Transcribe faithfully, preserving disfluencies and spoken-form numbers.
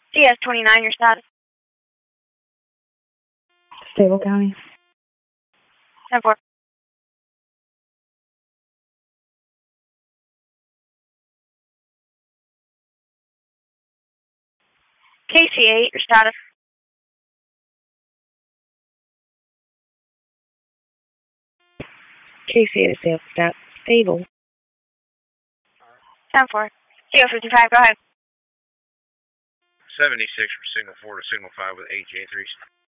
C S twenty-nine, your status. Stable County. ten four. K C eight, your status. K C eight, stable. Stat, stable. ten four. C O fifty-five, go ahead. seventy-six from signal four to signal five with H A three.